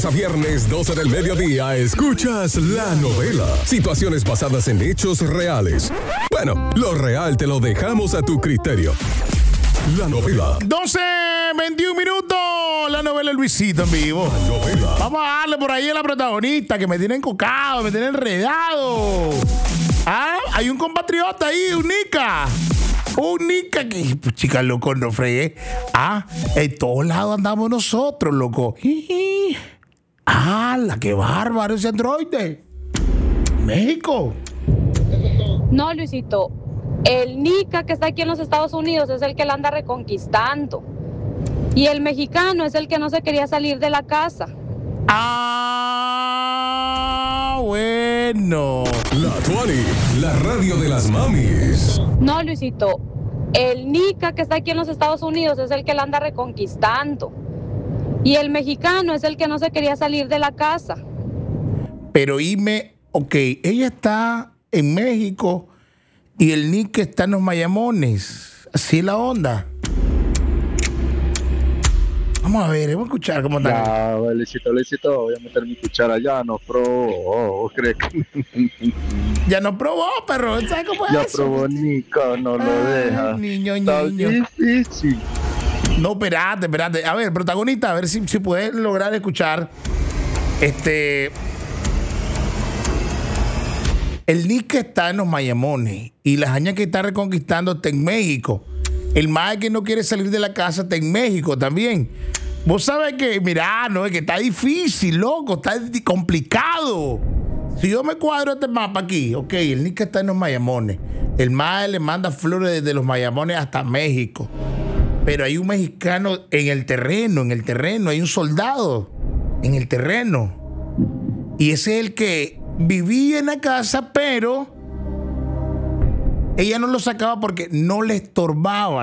a viernes, 12 del mediodía, escuchas La Novela. Situaciones basadas en hechos reales. Bueno, lo real te lo dejamos a tu criterio. La Novela. 12:21 minutos. La novela Luisito en vivo. La Novela. Vamos a darle por ahí a la protagonista que me tiene encocado, me tiene enredado. Hay un compatriota ahí, un Nica que, chica, loco, no fregué. En todos lados andamos nosotros, loco. Qué bárbaro ese androide. México. No, Luisito, el Nica que está aquí en los Estados Unidos es el que la anda reconquistando. Y el mexicano es el que no se quería salir de la casa. Bueno. La Tuani, la radio de las mamis. No, Luisito, el Nica que está aquí en los Estados Unidos es el que la anda reconquistando. Y el mexicano es el que no se quería salir de la casa. Pero ella está en México y el Nica está en los Mayamones. Así es la onda. Vamos a ver, vamos a escuchar cómo está. Ya, Luisito, voy a meter mi cuchara ya, no probó, ¿crees que? Ya no probó, perro, ¿sabes cómo es Ya eso? probó Nica, no lo deja. Niño. Está difícil. No, espérate. A ver, protagonista, a ver si puedes lograr escuchar. El Nica está en los Mayamones y la jaña que está reconquistando está en México. El mae que no quiere salir de la casa está en México también. Vos sabés que, mira, no, es que está difícil, loco, está complicado. Si yo me cuadro este mapa aquí, el Nica está en los Mayamones. El mae le manda flores desde los Mayamones hasta México. Pero hay un mexicano en el terreno, hay un soldado en el terreno. Y ese es el que vivía en la casa, pero ella no lo sacaba porque no le estorbaba.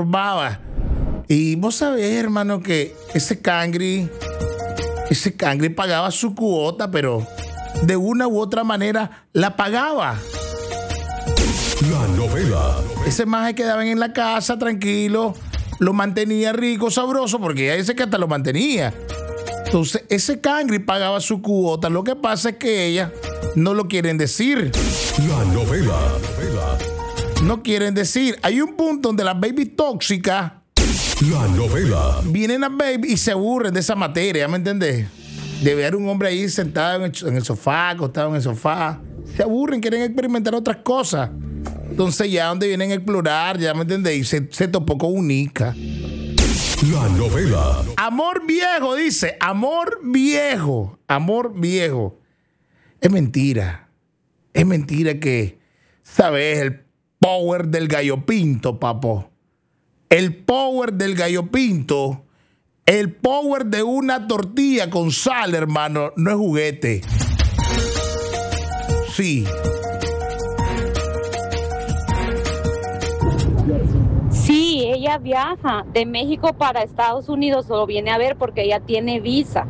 Y vos sabés, hermano, que ese cangri pagaba su cuota, pero de una u otra manera la pagaba. La Novela. Ese maje quedaba en la casa tranquilo, lo mantenía rico, sabroso, porque ella dice que hasta lo mantenía. Entonces, ese cangri pagaba su cuota. Lo que pasa es que ella no lo quieren decir. La Novela. No quieren decir. Hay un punto donde las baby tóxicas, La Novela. vienen a baby y se aburren de esa materia, ¿me entendés? De ver un hombre ahí sentado en el sofá, acostado en el sofá. Se aburren, quieren experimentar otras cosas. Entonces ya donde vienen a explorar, ya me entendés, y se topó con un Nica. La Novela. Amor viejo, dice. Amor viejo. Es mentira. Es mentira que, ¿sabes? El power del gallo pinto, papo. El power del gallo pinto. El power de una tortilla con sal, hermano, no es juguete. Sí. Sí, ella viaja de México para Estados Unidos, lo viene a ver porque ella tiene visa.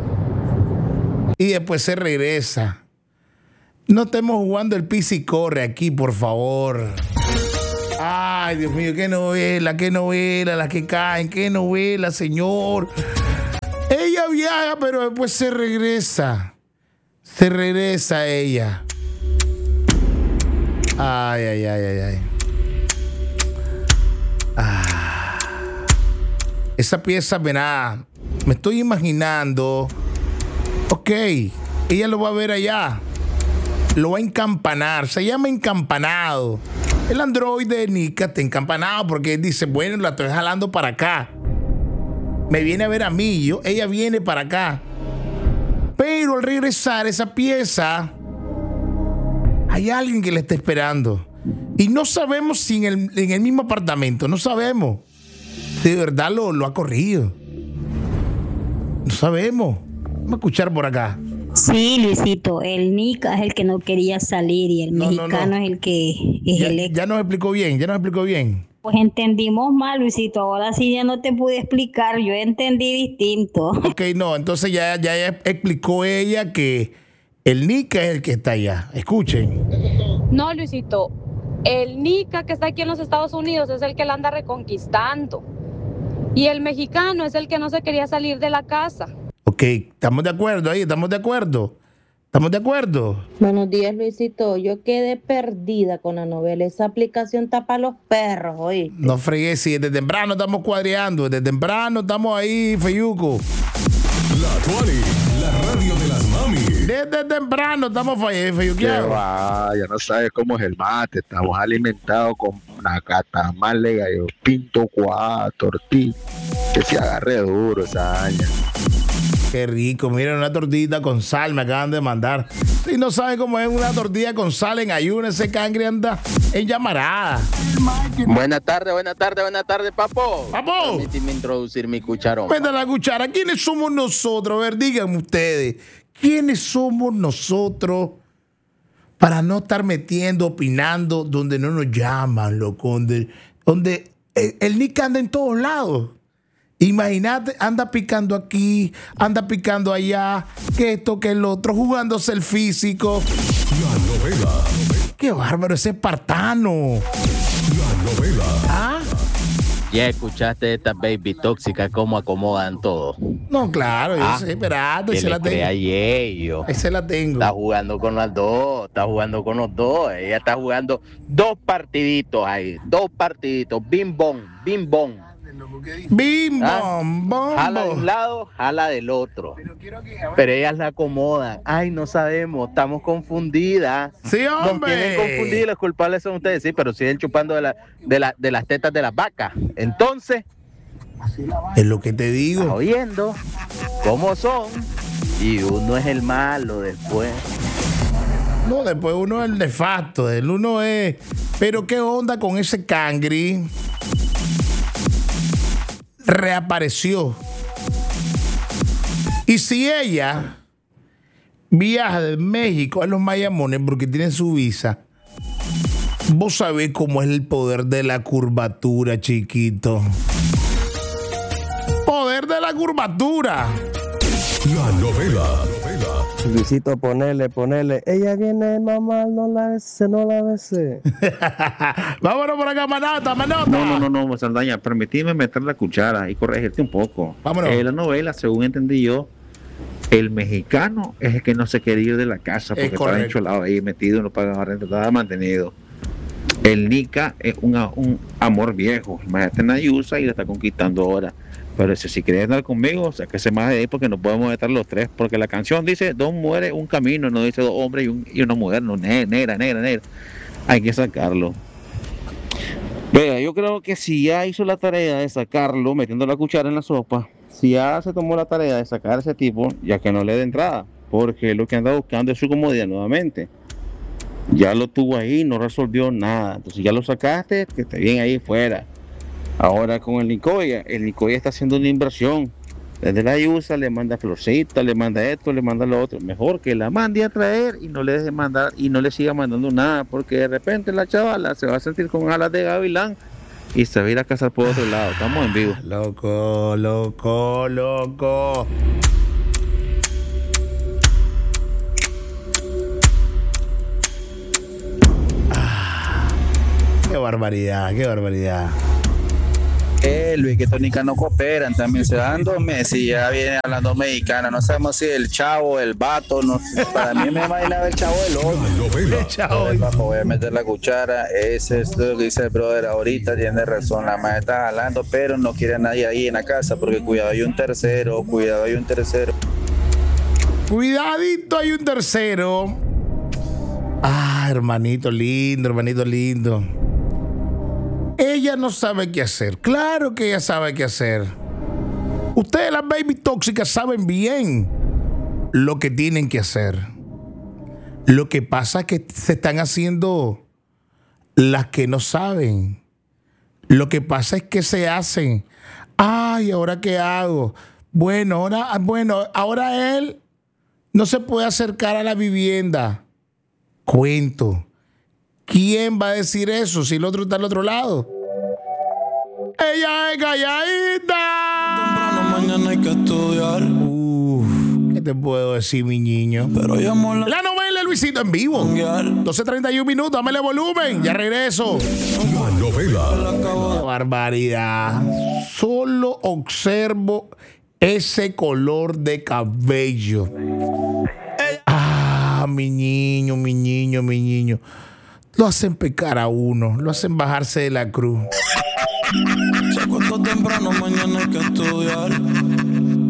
Y después se regresa. No estemos jugando el pis y corre aquí, por favor. Ay, Dios mío, qué novela, las que caen, qué novela, señor. Ella viaja, pero después se regresa. Se regresa ella. Ay. Esa pieza, verá, me estoy imaginando. Ella lo va a ver allá. Lo va a encampanar. Se llama encampanado. El androide de Nica está encampanado porque él dice, bueno, la estoy jalando para acá. Me viene a ver a mí, ella viene para acá. Pero al regresar esa pieza, hay alguien que le está esperando. Y no sabemos si en el mismo apartamento, no sabemos. De verdad lo ha corrido. No sabemos. Vamos a escuchar por acá. Sí, Luisito, el Nica es el que no quería salir y el mexicano es el que es ya nos explicó bien. Pues entendimos mal, Luisito, ahora sí ya no te pude explicar, yo entendí distinto. Entonces ya explicó ella que el Nica es el que está allá. Escuchen. No, Luisito, el Nica que está aquí en los Estados Unidos es el que la anda reconquistando. Y el mexicano es el que no se quería salir de la casa. Ok, estamos de acuerdo ahí, estamos de acuerdo. ¿Estamos de acuerdo? Buenos días, Luisito. Yo quedé perdida con la novela. Esa aplicación tapa a los perros, ¿oíste? No fregué, sí, desde temprano estamos cuadreando, desde temprano estamos ahí, Feyuco. La Tuani, la radio de las mami. Desde temprano estamos feyuqueados. Ya no sabes cómo es el mate. Estamos alimentados con nacatamale, gallo pinto, cuá, tortilla. Que se agarre duro esa aña. Qué rico, miren, una tortillita con sal me acaban de mandar. Si no saben cómo es una tortilla con sal en ayuno, ese cangre anda en llamarada. Buenas tardes, papo. ¡Papo! Permíteme introducir mi cucharón. Vete la cuchara. ¿Quiénes somos nosotros? A ver, díganme ustedes. ¿Quiénes somos nosotros para no estar metiendo, opinando donde no nos llaman, loco? Donde el Nick anda en todos lados. Imagínate, anda picando aquí, anda picando allá, que esto, que el otro, jugándose el físico. La novela. Qué bárbaro ese espartano. La novela. ¿Ah? Ya escuchaste estas baby tóxicas cómo acomodan todo. No, claro, yo sé, espérate, Que se la le crea tengo. ello. Ese la tengo. Está jugando con las dos, está jugando con los dos. Ella está jugando 2 partiditos ahí, 2 partiditos. Bim bom, bim bom. Bim, Ah, bom, bom, Jala de bom. un lado, jala del otro. Pero ellas la acomodan. Ay, no sabemos, estamos confundidas. Sí, Nos hombre. tienen confundidos, los culpables son ustedes, sí, pero siguen chupando de las tetas de las vacas. Entonces, Es lo que te estás digo. oyendo cómo son y uno es el malo después. No, después uno es el nefasto, el uno es... Pero qué onda con ese cangri. Reapareció. Y si ella viaja de México a los Mayamones porque tiene su visa, vos sabés cómo es el poder de la curvatura, chiquito. Poder de la curvatura. La novela. Luisito, ponele. Ella viene, mamá, no la besé. Vámonos por acá, manota. No, Saldaña, permitime meter la cuchara y corregirte un poco. Vámonos. La novela, según entendí yo, el mexicano es el que no se quiere ir de la casa porque está correcto. encholado ahí, metido, no paga renta, está mantenido. El Nica es un amor viejo. Imagínate Nayusa y la está conquistando ahora. Pero si quiere andar conmigo, o sea, que se más de ahí porque no podemos estar los tres. Porque la canción dice 2 mujeres, un camino, no dice 2 hombres y una mujer, no, negra. Hay que sacarlo. Vea, yo creo que si ya hizo la tarea de sacarlo, metiendo la cuchara en la sopa, si ya se tomó la tarea de sacar a ese tipo, ya que no le dé entrada, porque lo que anda buscando es su comodidad nuevamente. Ya lo tuvo ahí, no resolvió nada. Entonces ya lo sacaste, que esté bien ahí fuera. Ahora con el Nicoya está haciendo una inversión. Desde la Yusa le manda florcita, le manda esto, le manda lo otro. Mejor que la mande a traer y no le deje mandar y no le siga mandando nada, porque de repente la chavala se va a sentir con alas de gavilán y se va a ir a casar por otro lado. Estamos en vivo. Loco. Qué barbaridad. Luis, que Tónica no cooperan, también se dan 2 meses y ya viene hablando mexicana. No sabemos si el chavo, el vato, no sé. Para mí me imaginaba el chavo del otro. La novela. Chao. Voy a meter la cuchara. Ese es lo que dice el brother ahorita, tiene razón. La madre está jalando, pero no quiere a nadie ahí en la casa porque cuidado, hay un tercero. Cuidadito, hay un tercero. Ah, hermanito lindo. Ella no sabe qué hacer. Claro que ella sabe qué hacer. Ustedes, las baby tóxicas, saben bien lo que tienen que hacer. Lo que pasa es que se están haciendo las que no saben. Lo que pasa es que se hacen. Ay, ¿ahora qué hago? Bueno, ahora él no se puede acercar a la vivienda. Cuento. ¿Quién va a decir eso si el otro está al otro lado? ¡Ella es calladita! Mañana hay que estudiar. ¿Qué te puedo decir, mi niño? Pero llamo La novela Luisito en vivo. 12:31 minutos, dámele volumen. Ya regreso. La novela. ¡Qué barbaridad! Solo observo ese color de cabello. Mi niño, mi niño, mi niño. Lo hacen pecar a uno, lo hacen bajarse de la cruz. Se acuesta temprano, mañana hay que estudiar.